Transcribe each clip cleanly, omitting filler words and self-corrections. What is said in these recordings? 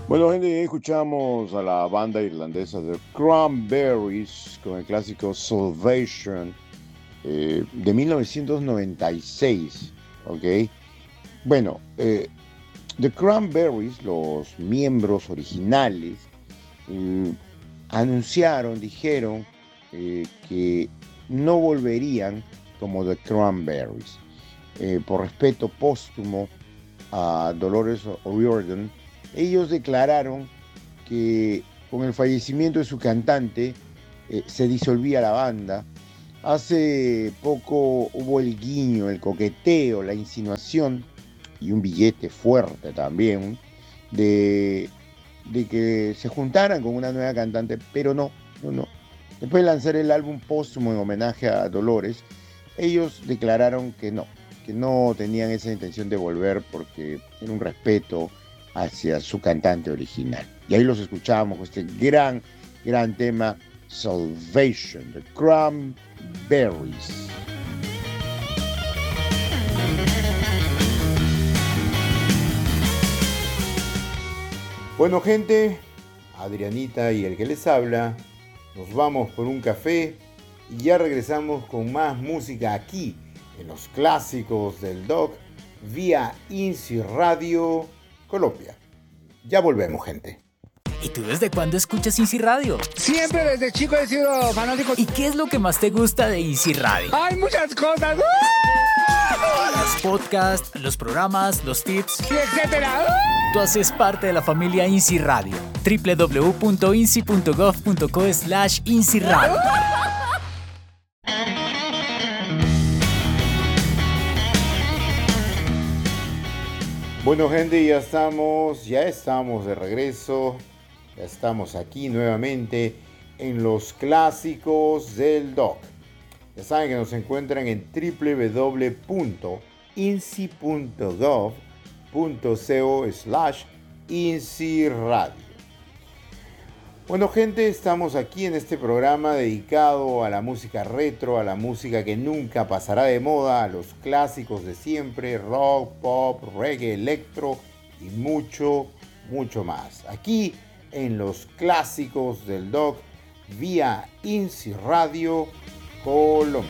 Bueno, gente, escuchamos a la banda irlandesa de Cranberries con el clásico Salvation de 1996, ¿ok? Bueno, The Cranberries, los miembros originales, eh, dijeron que no volverían como The Cranberries. Por respeto póstumo a Dolores O'Riordan, ellos declararon que con el fallecimiento de su cantante se disolvía la banda. Hace poco hubo el guiño, el coqueteo, la insinuación y un billete fuerte también de, de que se juntaran con una nueva cantante, pero no. Después de lanzar el álbum póstumo en homenaje a Dolores, ellos declararon que no tenían esa intención de volver porque era un respeto hacia su cantante original. Y ahí los escuchábamos con este gran tema, Salvation, The Cranberries. Bueno, gente, Adrianita y el que les habla, nos vamos por un café y ya regresamos con más música aquí en los clásicos del Doc vía INSI Radio Colombia. Ya volvemos, gente. ¿Y tú desde cuándo escuchas INSI Radio? Siempre desde chico he sido fanático. ¿Y qué es lo que más te gusta de INSI Radio? ¡Hay muchas cosas! Los podcasts, los programas, los tips, y etcétera. Tú haces parte de la familia INSI Radio. www.insi.gov.co/INSI Radio. Bueno, gente, ya estamos de regreso. Ya estamos aquí nuevamente en los clásicos del Doc. Ya saben que nos encuentran en www.insi.gov.co/INSI Radio. Bueno, gente, estamos aquí en este programa dedicado a la música retro, a la música que nunca pasará de moda, a los clásicos de siempre, rock, pop, reggae, electro y mucho más. Aquí en los clásicos del Doc vía INSI Radio Colombia.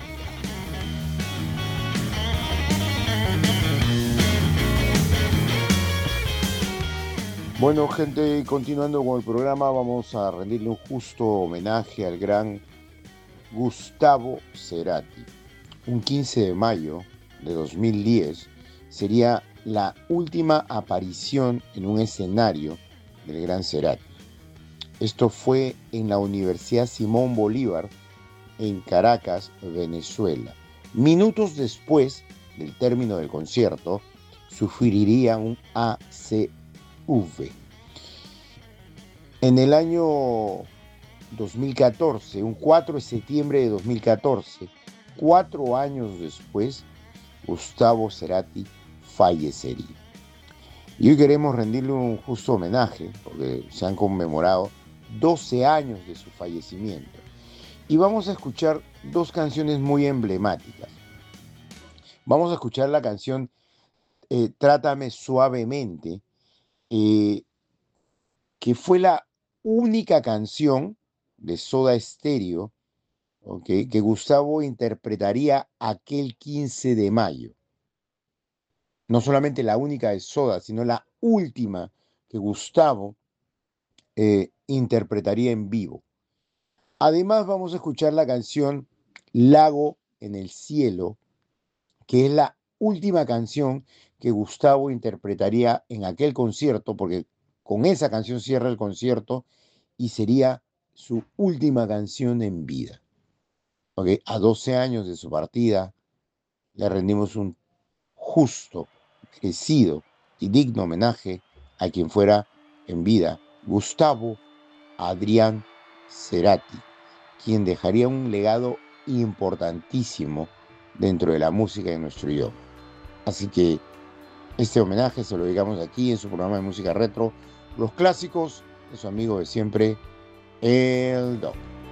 Bueno, gente, continuando con el programa, vamos a rendirle un justo homenaje al gran Gustavo Cerati. Un 15 de mayo de 2010 sería la última aparición en un escenario del gran Cerati. Esto fue en la Universidad Simón Bolívar, en Caracas, Venezuela. Minutos después del término del concierto, sufriría un ACV. En el año 2014, un 4 de septiembre de 2014, 4 años después, Gustavo Cerati fallecería. Y hoy queremos rendirle un justo homenaje, porque se han conmemorado 12 años de su fallecimiento. Y vamos a escuchar dos canciones muy emblemáticas. Vamos a escuchar la canción Trátame Suavemente, que fue la única canción de Soda Stereo, ¿okay?, que Gustavo interpretaría aquel 15 de mayo. No solamente la única de Soda, sino la última que Gustavo interpretaría en vivo. Además, vamos a escuchar la canción Lago en el Cielo, que es la última canción que Gustavo interpretaría en aquel concierto, porque con esa canción cierra el concierto y sería su última canción en vida. ¿Okay? A 12 años de su partida, le rendimos un justo, merecido y digno homenaje a quien fuera en vida Gustavo Adrián Cerati, quien dejaría un legado importantísimo dentro de la música de nuestro idioma. Así que este homenaje se lo dedicamos aquí en su programa de música retro, los clásicos de su amigo de siempre, el Doc.